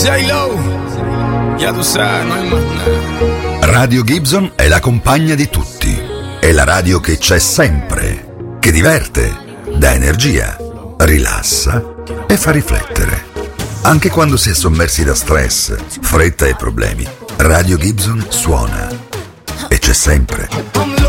J-Lo, ya tú sabes, no hay más nada. Radio Gibson è la compagna di tutti. È la radio che c'è sempre, che diverte, dà energia, rilassa e fa riflettere. Anche quando si è sommersi da stress, fretta e problemi, Radio Gibson suona e c'è sempre.